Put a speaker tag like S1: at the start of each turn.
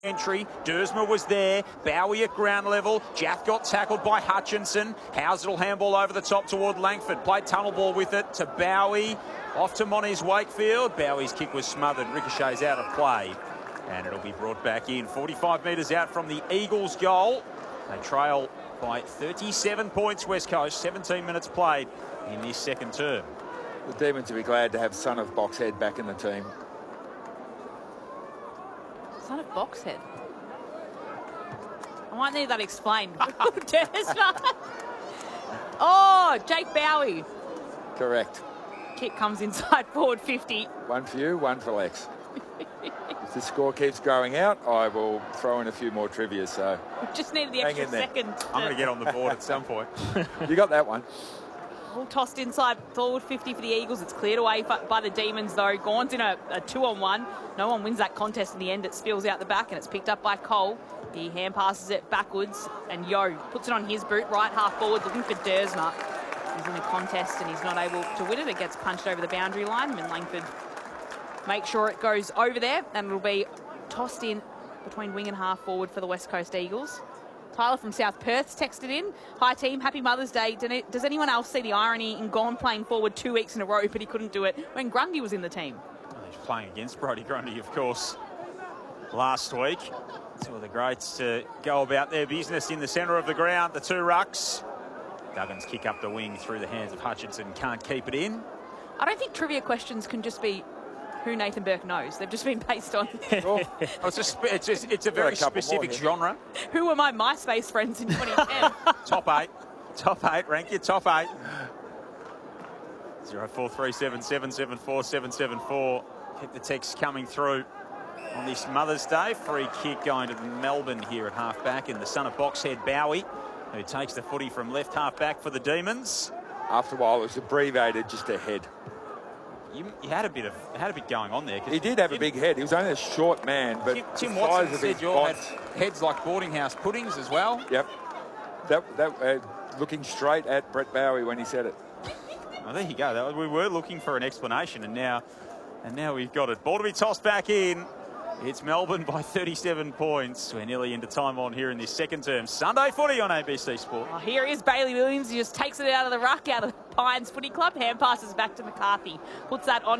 S1: Entry, Dersma was there, Bowie at ground level, Jaff got tackled by Hutchinson, Howsett will handball over the top toward Langford, played tunnel ball with it to Bowie, off to Moniz Wakefield, Bowie's kick was smothered, ricochets out of play, and it'll be brought back in, 45 metres out from the Eagles goal. They trail by 37 points West Coast, 17 minutes played in this second term.
S2: The Demons will be glad to have son of Boxhead back in the team.
S3: Son of Boxhead. I might need that explained. Oh, Jake Bowie.
S2: Correct.
S3: Kick comes inside forward 50.
S2: One for you, one for Lex. If the score keeps growing out, I will throw in a few more trivia, so...
S3: Just needed the extra second.
S1: I'm going to get on the board at some point.
S2: You got that one.
S3: All tossed inside forward 50 for the Eagles. It's cleared away by the Demons, though. Gawn's in a 2-on-1. No one wins that contest in the end. It spills out the back, and it's picked up by Cole. He hand passes it backwards, and Yo puts it on his boot, right half forward, looking for Dersma. He's in the contest, and he's not able to win it. It gets punched over the boundary line, and Langford make sure it goes over there, and it'll be tossed in between wing and half forward for the West Coast Eagles. Tyler from South Perth's texted in. Hi team, happy Mother's Day. Does anyone else see the irony in Gawn playing forward 2 weeks in a row, but he couldn't do it when Grundy was in the team?
S1: Well, he's playing against Brodie Grundy, of course, last week. Two of the greats to go about their business in the centre of the ground, the two rucks. Duggins kick up the wing through the hands of Hutchinson, can't keep it in.
S3: I don't think trivia questions can just be who Nathan Burke knows. They've just been based on...
S1: It's a very specific genre.
S3: Who were my MySpace friends in 2010?
S1: Top eight, rank your top eight. 0437 774 774. Keep the text coming through on this Mother's Day. Free kick going to Melbourne here at half-back, and the son of Boxhead, Bowie, who takes the footy from left half-back for the Demons.
S2: After a while, it was abbreviated just a head.
S1: You had a bit going on there.
S2: He did have a big head. He was only a short man, but
S1: Tim Watson said you all had heads like boarding house puddings as well.
S2: Yep. Looking straight at Brett Bowie when he said it.
S1: Well, there you go. We were looking for an explanation, and now we've got it. Ball to be tossed back in. It's Melbourne by 37 points. We're nearly into time on here in this second term. Sunday footy on ABC Sport.
S3: Oh, here is Bailey Williams. He just takes it out of the ruck, out of the Pines Footy Club. Hand passes back to McCarthy. Puts that on.